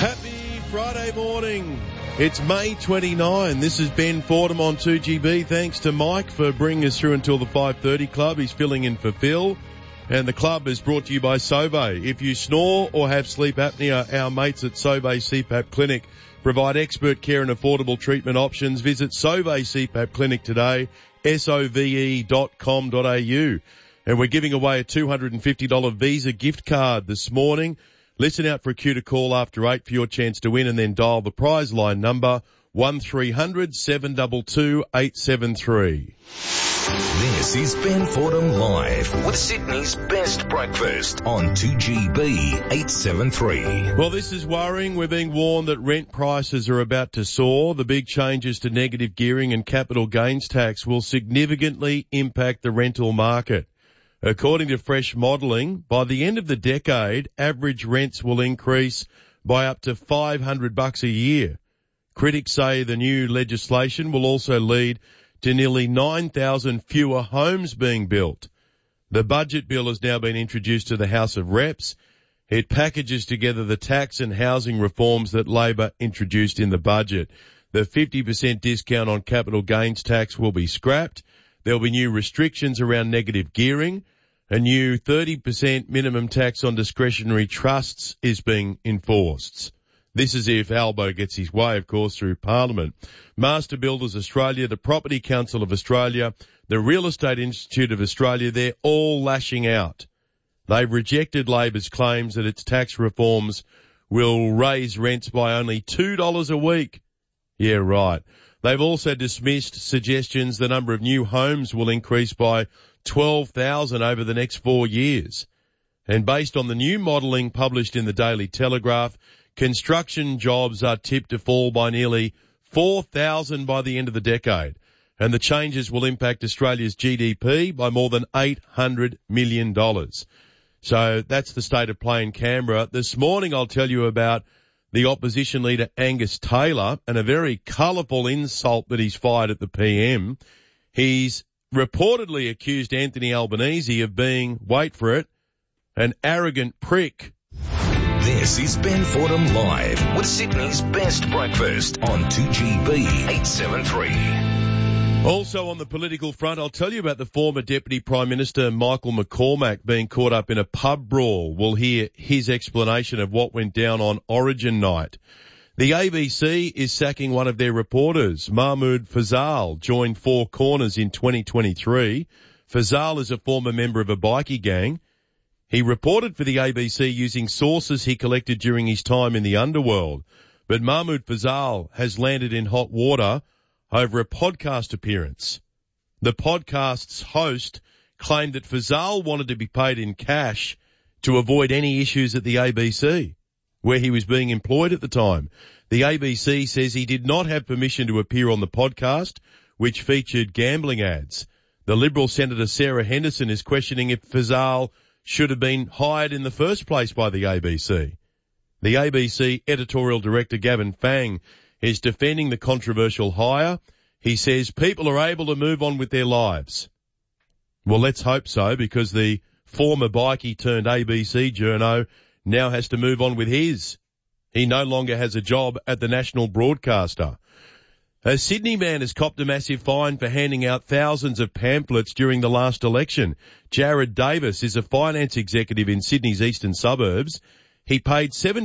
Happy Friday morning. It's May 29. This is Ben Fordham on 2GB. Thanks to Mike for bringing us through until the 5:30 club. He's filling in for Phil. And the club is brought to you by Sauvé. If you snore or have sleep apnea, our mates at Sauvé CPAP Clinic provide expert care and affordable treatment options. Visit Sauvé CPAP Clinic today, sove.com.au. And we're giving away a $250 Visa gift card this morning. Listen out for a cue to call after 8 for your chance to win, and then dial the prize line number 1300 722 873. This is Ben Fordham Live with Sydney's best breakfast on 2GB 873. Well, this is worrying. We're being warned that rent prices are about to soar. The big changes to negative gearing and capital gains tax will significantly impact the rental market. According to fresh modelling, by the end of the decade, average rents will increase by up to $500 a year. Critics say the new legislation will also lead to nearly 9,000 fewer homes being built. The budget bill has now been introduced to the House of Reps. It packages together the tax and housing reforms that Labor introduced in the budget. The 50% discount on capital gains tax will be scrapped. There'll be new restrictions around negative gearing. A new 30% minimum tax on discretionary trusts is being enforced. This is if Albo gets his way, of course, through Parliament. Master Builders Australia, the Property Council of Australia, the Real Estate Institute of Australia, they're all lashing out. They've rejected Labor's claims that its tax reforms will raise rents by only $2 a week. Yeah, right. They've also dismissed suggestions the number of new homes will increase by 12,000 over the next 4 years. And based on the new modelling published in the Daily Telegraph, construction jobs are tipped to fall by nearly 4,000 by the end of the decade. And the changes will impact Australia's GDP by more than $800 million. So that's the state of play in Canberra. This morning I'll tell you about the opposition leader Angus Taylor and a very colourful insult that he's fired at the PM. He's reportedly accused Anthony Albanese of being, wait for it, an arrogant prick. This is Ben Fordham Live with Sydney's best breakfast on 2GB 873. Also on the political front, I'll tell you about the former Deputy Prime Minister Michael McCormack being caught up in a pub brawl. We'll hear his explanation of what went down on Origin night. The ABC is sacking one of their reporters. Mahmoud Fazal joined Four Corners in 2023. Fazal is a former member of a bikie gang. He reported for the ABC using sources he collected during his time in the underworld. But Mahmoud Fazal has landed in hot water over a podcast appearance. The podcast's host claimed that Fazal wanted to be paid in cash to avoid any issues at the ABC, where he was being employed at the time. The ABC says he did not have permission to appear on the podcast, which featured gambling ads. The Liberal Senator Sarah Henderson is questioning if Fazal should have been hired in the first place by the ABC. The ABC editorial director Gavin Fang is defending the controversial hire. He says people are able to move on with their lives. Well, let's hope so, because the former bikie turned ABC journo now has to move on with his. He no longer has a job at the national broadcaster. A Sydney man has copped a massive fine for handing out thousands of pamphlets during the last election. Jared Davis is a finance executive in Sydney's eastern suburbs. He paid